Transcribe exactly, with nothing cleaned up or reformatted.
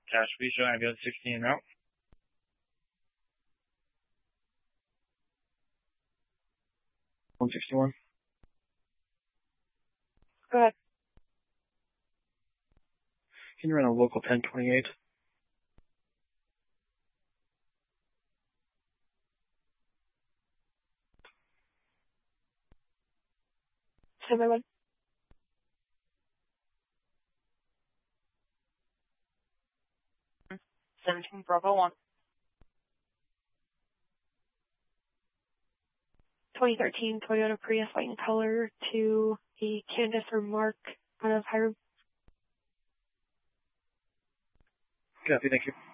Cash Visa, ambulance sixteen out. one sixty-one. Go ahead. Can you run a local ten twenty-eight? ten by one. seventeen Bravo one. twenty thirteen Toyota Prius white in color to a Candace or Mark out of Hiram. Copy, thank you.